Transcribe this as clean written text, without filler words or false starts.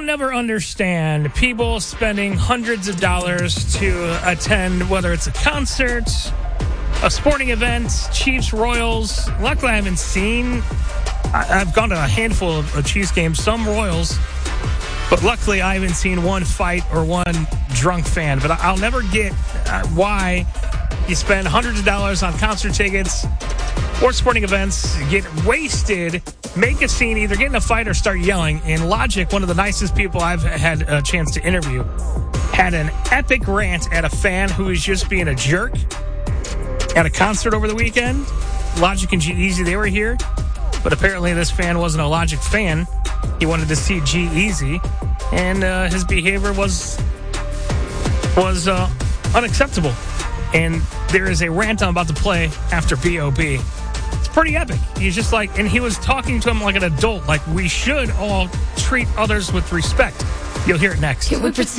never understand people spending hundreds of dollars to attend, whether it's a concert, a sporting event, Chiefs, Royals. Luckily, I haven't seen. I've gone to a handful of Chiefs games, some Royals, but luckily I haven't seen one fight or one drunk fan. But I'll never get why you spend hundreds of dollars on concert tickets or sporting events, get wasted, make a scene, either get in a fight or start yelling. And Logic, one of the nicest people I've had a chance to interview, had an epic rant at a fan who was just being a jerk at a concert over the weekend. Logic and G-Eazy, they were here, but apparently this fan wasn't a Logic fan. He wanted to see G-Eazy, and his behavior was unacceptable. And there is a rant I'm about to play after B.O.B. It's pretty epic. He's just like, and he was talking to him like an adult, like we should all treat others with respect. You'll hear it next.